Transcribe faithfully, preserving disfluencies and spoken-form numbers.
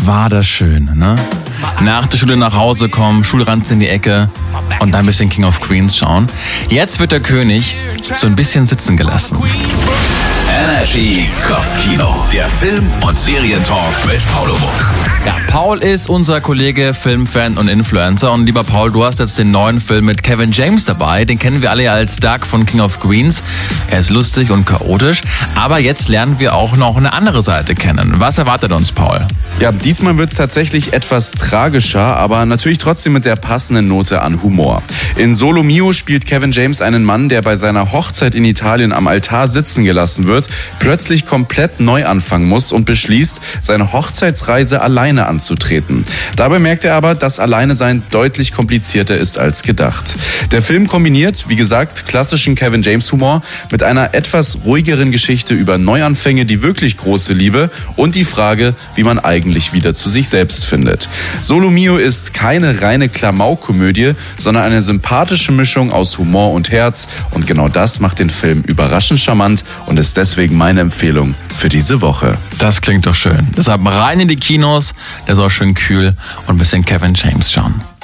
war das schön, ne? Nach der Schule nach Hause kommen, Schulranzen in die Ecke und dann ein bisschen King of Queens schauen. Jetzt wird der König so ein bisschen sitzen gelassen. Energy Kopfkino, der Film- und Serientalk mit Paul Muck. Ja, Paul ist unser Kollege, Filmfan und Influencer. Und lieber Paul, du hast jetzt den neuen Film mit Kevin James dabei. Den kennen wir alle ja als Doug von King of Queens. Er ist lustig und chaotisch. Aber jetzt lernen wir auch noch eine andere Seite kennen. Was erwartet uns, Paul? Ja, diesmal wird es tatsächlich etwas tragischer, aber natürlich trotzdem mit der passenden Note an Humor. In Solo Mio spielt Kevin James einen Mann, der bei seiner Hochzeit in Italien am Altar sitzen gelassen wird, plötzlich komplett neu anfangen muss und beschließt, seine Hochzeitsreise alleine anzutreten. Dabei merkt er aber, dass Alleinesein deutlich komplizierter ist als gedacht. Der Film kombiniert, wie gesagt, klassischen Kevin James Humor mit einer etwas ruhigeren Geschichte über Neuanfänge, die wirklich große Liebe und die Frage, wie man eigentlich wieder zu sich selbst findet. Solo Mio ist keine reine Klamauk-Komödie, sondern eine sympathische Mischung aus Humor und Herz, und genau das macht den Film überraschend charmant und ist deswegen meine Empfehlung für diese Woche. Das klingt doch schön. Deshalb rein in die Kinos, der soll schön kühl und ein bisschen Kevin James schauen.